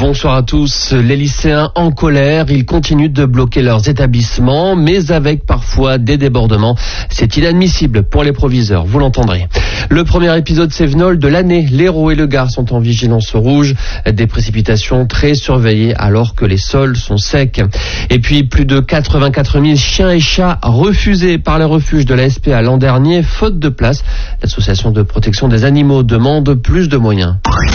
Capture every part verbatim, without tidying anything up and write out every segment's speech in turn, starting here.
Bonsoir à tous. Les lycéens en colère, ils continuent de bloquer leurs établissements, mais avec parfois des débordements. C'est inadmissible pour les proviseurs, vous l'entendrez. Le premier épisode Cévenol de l'année, l'Hérault et le Gard sont en vigilance rouge. Des précipitations très surveillées alors que les sols sont secs. Et puis plus de quatre-vingt-quatre mille chiens et chats refusés par les refuges de la S P A l'an dernier, faute de place. L'association de protection des animaux demande plus de moyens.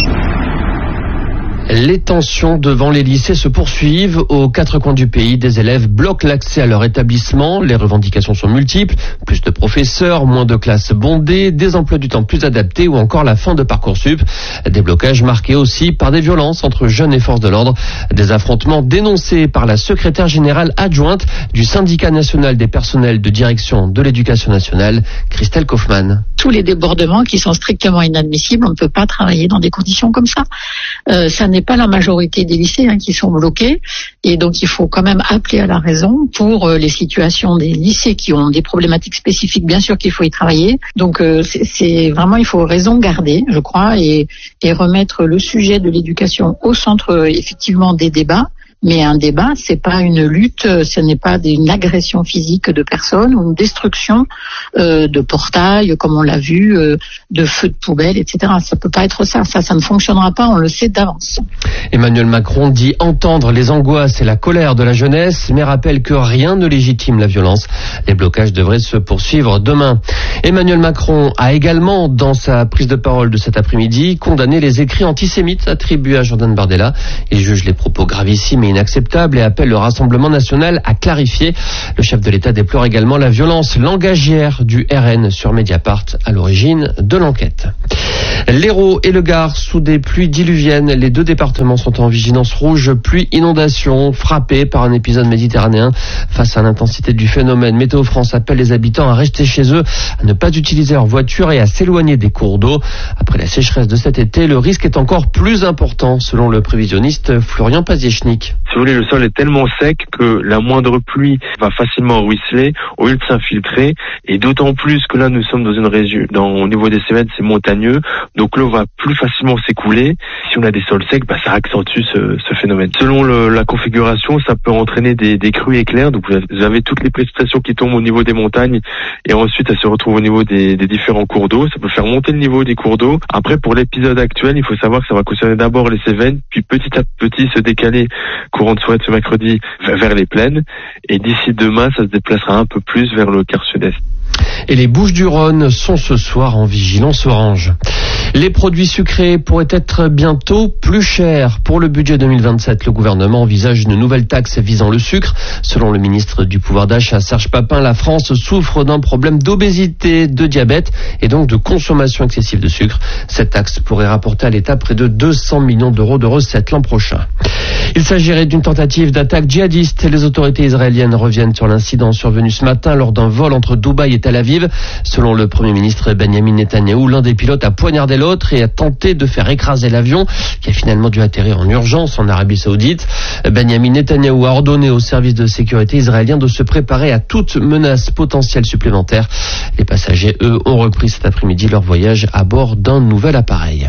Les tensions devant les lycées se poursuivent. Aux quatre coins du pays, des élèves bloquent l'accès à leur établissement. Les revendications sont multiples. Plus de professeurs, moins de classes bondées, des emplois du temps plus adaptés ou encore la fin de Parcoursup. Des blocages marqués aussi par des violences entre jeunes et forces de l'ordre. Des affrontements dénoncés par la secrétaire générale adjointe du syndicat national des personnels de direction de l'éducation nationale, Christelle Kaufmann. Tous les débordements qui sont strictement inadmissibles, on ne peut pas travailler dans des conditions comme ça. Euh, ça n'est pas la majorité des lycées hein, qui sont bloqués, et donc il faut quand même appeler à la raison pour euh, les situations des lycées qui ont des problématiques spécifiques. Bien sûr qu'il faut y travailler, donc euh, c'est, c'est vraiment, il faut raison garder, je crois, et, et remettre le sujet de l'éducation au centre euh, effectivement des débats. Mais un débat, c'est pas une lutte, ce n'est pas une agression physique de personnes ou une destruction euh, de portails, comme on l'a vu, euh, de feux de poubelle, et cetera. Ça peut pas être ça. Ça, ça ne fonctionnera pas. On le sait d'avance. Emmanuel Macron dit entendre les angoisses et la colère de la jeunesse, mais rappelle que rien ne légitime la violence. Les blocages devraient se poursuivre demain. Emmanuel Macron a également, dans sa prise de parole de cet après-midi, condamné les écrits antisémites attribués à Jordan Bardella. Il juge les propos gravissimes et inacceptable et appelle le Rassemblement national à clarifier. Le chef de l'État déplore également la violence langagière du R N sur Mediapart à l'origine de l'enquête. L'Hérault et le Gard sous des pluies diluviennes. Les deux départements sont en vigilance rouge, pluie inondation, frappés par un épisode méditerranéen. Face à l'intensité du phénomène, Météo France appelle les habitants à rester chez eux, à ne pas utiliser leur voiture et à s'éloigner des cours d'eau. Après la sécheresse de cet été, le risque est encore plus important selon le prévisionniste Florian Paziechnik. Si vous voulez, le sol est tellement sec que la moindre pluie va facilement ruisseler au lieu de s'infiltrer, et d'autant plus que là nous sommes dans une région, dans, au niveau des Cévennes, c'est montagneux, donc l'eau va plus facilement s'écouler. Si on a des sols secs, bah, ça accentue ce, ce phénomène. Selon le, la configuration, ça peut entraîner des, des crues éclairs, donc vous avez toutes les précipitations qui tombent au niveau des montagnes, et ensuite elles se retrouvent au niveau des, des différents cours d'eau. Ça peut faire monter le niveau des cours d'eau. Après, pour l'épisode actuel, il faut savoir que ça va concerner d'abord les Cévennes, puis petit à petit se décaler courant de soirée de ce mercredi vers les plaines, et d'ici demain ça se déplacera un peu plus vers le quart sud-est. Et les Bouches-du-Rhône sont ce soir en vigilance orange. Les produits sucrés pourraient être bientôt plus chers. Pour le budget deux mille vingt-sept, le gouvernement envisage une nouvelle taxe visant le sucre. Selon le ministre du pouvoir d'achat Serge Papin, la France souffre d'un problème d'obésité, de diabète et donc de consommation excessive de sucre. Cette taxe pourrait rapporter à l'État près de deux cents millions d'euros de recettes l'an prochain. Il s'agirait d'une tentative d'attaque djihadiste. Les autorités israéliennes reviennent sur l'incident survenu ce matin lors d'un vol entre Dubaï et Tel Aviv. Selon le Premier ministre Benyamin Netanyahou, l'un des pilotes a poignardé l'autre et a tenté de faire écraser l'avion qui a finalement dû atterrir en urgence en Arabie Saoudite. Benyamin Netanyahou a ordonné aux services de sécurité israéliens de se préparer à toute menace potentielle supplémentaire. Les passagers, eux, ont repris cet après-midi leur voyage à bord d'un nouvel appareil.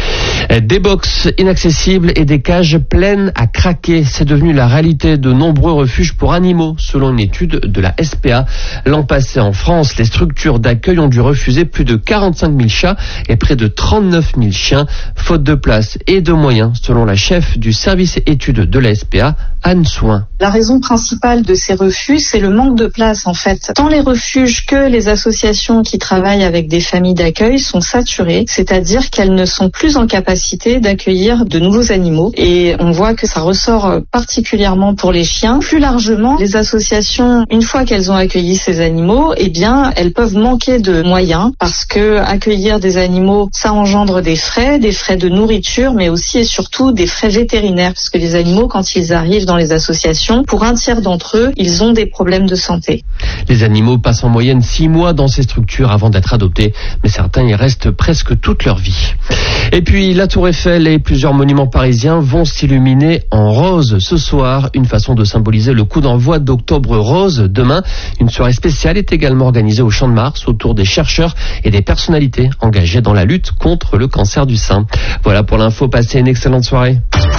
Des box inaccessibles et des cages pleines à craquer, c'est devenu la réalité de nombreux refuges pour animaux, selon une étude de la S P A. L'an passé en France, les structures d'accueil ont dû refuser plus de quarante-cinq mille chats et près de trente-neuf mille chiens, faute de place et de moyens, selon la chef du service études de la S P A, Anne Soin. La raison principale de ces refus, c'est le manque de place en fait. Tant les refuges que les associations qui travaillent avec des familles d'accueil sont saturées, c'est-à-dire qu'elles ne sont plus en capacité d'accueillir de nouveaux animaux. Et on voit que ça ressort particulièrement pour les chiens. Plus largement, les associations, une fois qu'elles ont accueilli ces animaux, eh bien, elles peuvent manquer de moyens parce que accueillir des animaux, ça engendre des frais, des frais de nourriture, mais aussi et surtout des frais vétérinaires, parce que les animaux, quand ils arrivent dans les associations, pour un tiers d'entre eux, ils ont des problèmes de santé. Les animaux passent en moyenne six mois dans ces structures avant d'être adoptés, mais certains y restent presque toute leur vie. Et puis, la Tour Eiffel et plusieurs monuments parisiens vont s'illuminer en rose ce soir, une façon de symboliser le coup d'envoi d'Octobre Rose demain. Une soirée spéciale est également organisée au Champ de Mars autour des chercheurs et des personnalités engagées dans la lutte contre le cancer du sein. Voilà pour l'info, passez une excellente soirée.